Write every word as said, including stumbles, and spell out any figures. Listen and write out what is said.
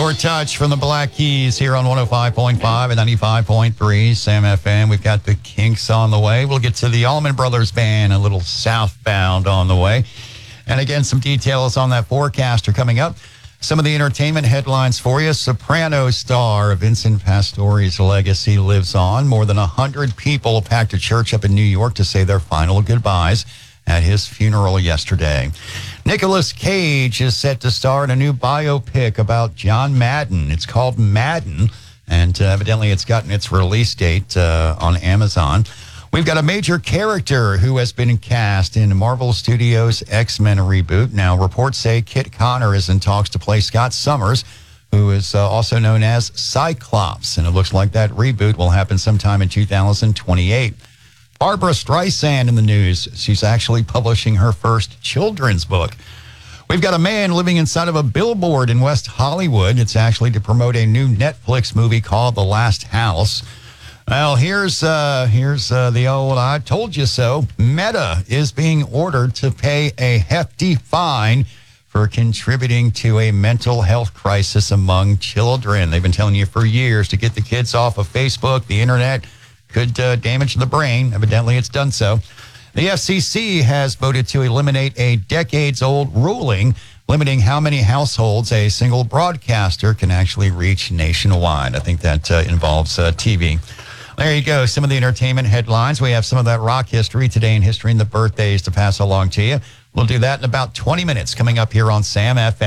more touch from the Black Keys here on one oh five point five and ninety-five point three Sam F M. We've got the Kinks on the way. We'll get to the Allman Brothers Band, a little southbound on the way. And again, some details on that forecast are coming up. Some of the entertainment headlines for you. Soprano star Vincent Pastore's legacy lives on. More than one hundred people packed a church up in New York to say their final goodbyes at his funeral yesterday. Nicolas Cage is set to star in a new biopic about John Madden. It's called Madden, and uh, evidently it's gotten its release date uh, on Amazon. We've got a major character who has been cast in Marvel Studios' X-Men reboot. Now, reports say Kit Connor is in talks to play Scott Summers, who is uh, also known as Cyclops, and it looks like that reboot will happen sometime in two thousand twenty-eight. Barbra Streisand in the news. She's actually publishing her first children's book. We've got a man living inside of a billboard in West Hollywood. It's actually to promote a new Netflix movie called The Last House. Well, here's uh, here's uh, the old I told you so. Meta is being ordered to pay a hefty fine for contributing to a mental health crisis among children. They've been telling you for years to get the kids off of Facebook, the internet. Could uh, damage the brain. Evidently, it's done so. The F C C has voted to eliminate a decades-old ruling limiting how many households a single broadcaster can actually reach nationwide. I think that uh, involves uh, T V. There you go. Some of the entertainment headlines. We have some of that rock history today in history and the birthdays to pass along to you. We'll do that in about twenty minutes coming up here on Sam F M.